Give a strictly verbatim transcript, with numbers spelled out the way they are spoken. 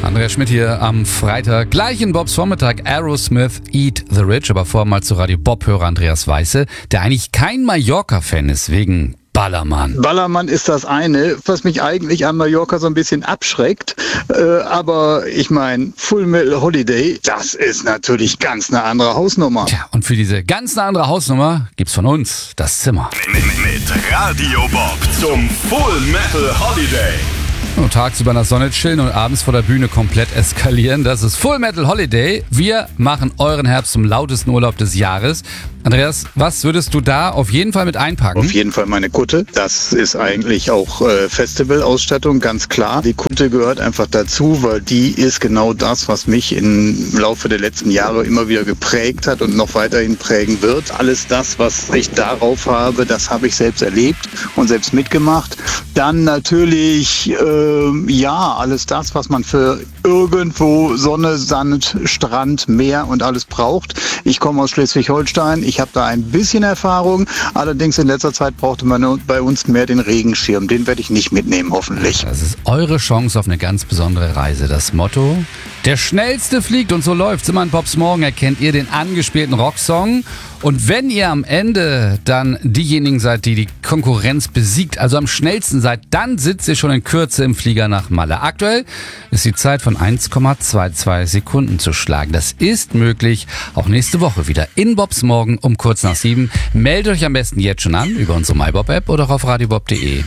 Andreas Schmidt hier am Freitag. Gleich in Bobs Vormittag Aerosmith, Eat the Rich. Aber vorher mal zu Radio Bob-Hörer Andreas Weiße, der eigentlich kein Mallorca-Fan ist, wegen Ballermann. Ballermann ist das eine, was mich eigentlich an Mallorca so ein bisschen abschreckt. Äh, aber ich meine, Full Metal Holiday, das ist natürlich ganz eine andere Hausnummer. Tja, und für diese ganz eine andere Hausnummer gibt's von uns das Zimmer. Mit, mit Radio Bob zum Full Metal Holiday. Und tagsüber in der Sonne chillen und abends vor der Bühne komplett eskalieren. Das ist Full Metal Holiday. Wir machen euren Herbst zum lautesten Urlaub des Jahres. Andreas, was würdest du da auf jeden Fall mit einpacken? Auf jeden Fall meine Kutte. Das ist eigentlich auch äh, Festivalausstattung, ganz klar. Die Kutte gehört einfach dazu, weil die ist genau das, was mich im Laufe der letzten Jahre immer wieder geprägt hat und noch weiterhin prägen wird. Alles das, was ich darauf habe, das habe ich selbst erlebt und selbst mitgemacht. Dann natürlich, äh, ja, alles das, was man für irgendwo Sonne, Sand, Strand, Meer und alles braucht. Ich komme aus Schleswig-Holstein. Ich habe da ein bisschen Erfahrung. Allerdings in letzter Zeit brauchte man bei uns mehr den Regenschirm. Den werde ich nicht mitnehmen, hoffentlich. Das ist eure Chance auf eine ganz besondere Reise. Das Motto: Der Schnellste fliegt, und so läuft's. Immer in Bobs Morgen erkennt ihr den angespielten Rocksong. Und wenn ihr am Ende dann diejenigen seid, die die Konkurrenz besiegt, also am schnellsten seid, dann sitzt ihr schon in Kürze im Flieger nach Malle. Aktuell ist die Zeit von eins Komma zweiundzwanzig Sekunden zu schlagen. Das ist möglich. Auch nächste Woche wieder in Bobs Morgen um kurz nach sieben. Meldet euch am besten jetzt schon an über unsere MyBob-App oder auf radiobob punkt de.